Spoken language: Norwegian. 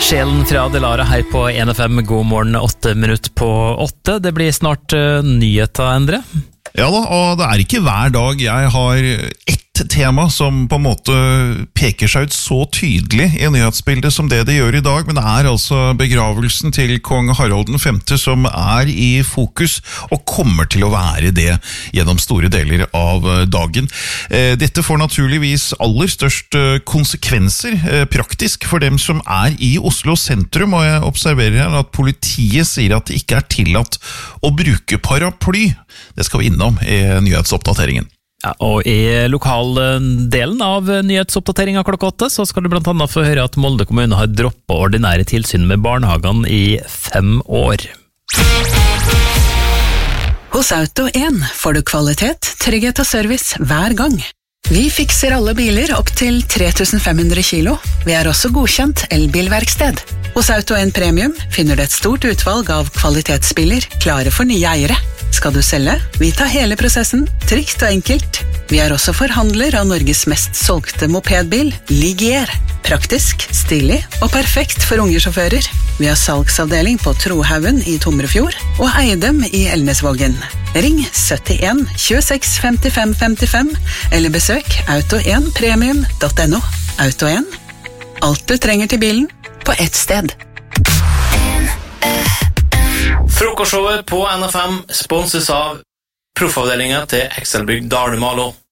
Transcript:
Sjelen fra Delara her på NFM. God morgen, 8 minutter på 8. Det blir snart nyheter, Endre. Ja da, og det ikke hver dag jeg har ett tema som på en måte peker seg ut så tydelig i nyhetsbildet som det gjør i dag, men det altså begravelsen til kong Harald den 5. som i fokus, og kommer til å være det gjennom store deler av dagen. Dette får naturligvis aller størst konsekvenser praktisk for dem som i Oslo sentrum, og jeg observerer her at politiet sier at det ikke tillatt å bruke paraply. Det skal vi innom i nyhetsoppdateringen. Ja, og i lokaldelen av nyhetsoppdateringen klokka 8 så skal du blant annet få høre at Molde kommune har droppet ordinære tilsyn med barnehagene i 5 år. Hos Auto 1 får du kvalitet, trygghet og service hver gang. Vi fikser alle biler opp til 3500 kilo. Vi også godkjent elbilverksted. Hos Auto 1 Premium finner du et stort utvalg av kvalitetsbiler klare for nye eiere. Skal du selge? Vi tar hele prosessen, trygt og enkelt. Vi også forhandler av Norges mest solgte mopedbil, Ligier. Praktisk, stilig og perfekt for unge sjåfører. Vi har salgsavdeling på Trohaugen i Tomrefjord og Eidem i Elnesvågen. Ring 71 26 55 55 eller besøk auto1premium.no. Auto 1. Alt du trenger til bilen på ett sted. Frokostshowet på NFM sponses av proffavdelingen til Excelbygg Dalumalo.